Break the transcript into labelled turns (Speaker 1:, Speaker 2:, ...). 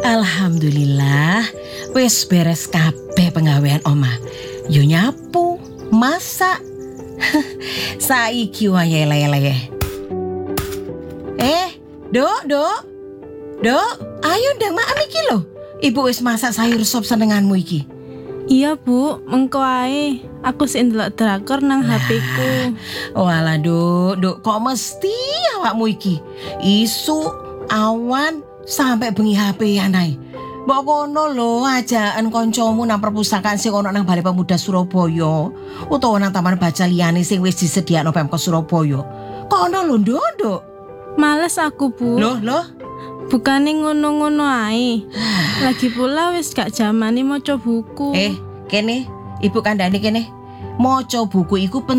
Speaker 1: Alhamdulillah, wis beres kabeh penggawean omah. Yo nyapu, masak. Saiki wae lele. Dok, ayo ndang makan iki lho. Ibu wis masak sayur sop senenganmu iki.
Speaker 2: Iya Bu, mengko ae. Aku sik ndelok drakor nang HP-ku.
Speaker 1: Walah Dok, kok mesti awakmu iki isu awan sampai bengi HP-an ae. Mbok kono lho ajakan kancamu nang perpustakaan sing ono nang Balai Pemuda Surabaya utawa nang taman baca liyane sing wis disediakno Pemkot Surabaya. Kono lho Dok.
Speaker 2: Males aku Bu.
Speaker 1: Loh.
Speaker 2: Bukane ngono-ngono ae. Lagi pula wis gak jamane maca buku.
Speaker 1: Kene, Ibu kandhane kene. Maca buku iku